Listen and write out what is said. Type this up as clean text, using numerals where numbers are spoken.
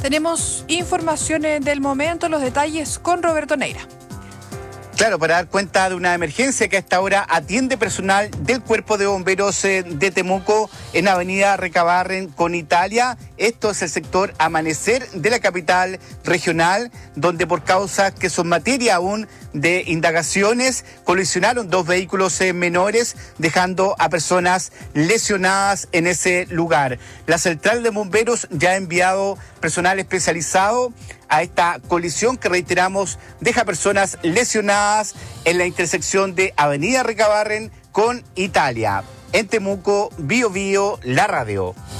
tenemos informaciones del momento, los detalles con Roberto Neira. Claro, para dar cuenta de una emergencia que a esta hora atiende personal del Cuerpo de Bomberos de Temuco en Avenida Recabarren con Italia. Esto es el sector Amanecer de la capital regional, donde por causas que son materia aún de indagaciones, colisionaron dos vehículos menores, dejando a personas lesionadas en ese lugar. La central de bomberos ya ha enviado personal especializado a esta colisión que, reiteramos, deja personas lesionadas en la intersección de Avenida Recabarren con Italia. En Temuco, Bio Bio, la radio.